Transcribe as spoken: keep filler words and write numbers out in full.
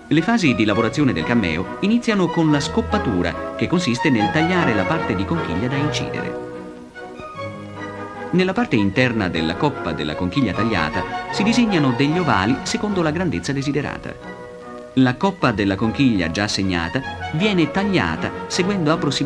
Le fasi di lavorazione del cammeo iniziano con la scoppatura, che consiste nel tagliare la parte di conchiglia da incidere. Nella parte interna della coppa della conchiglia tagliata si disegnano degli ovali secondo la grandezza desiderata. La coppa della conchiglia già segnata viene tagliata seguendo approssimativamente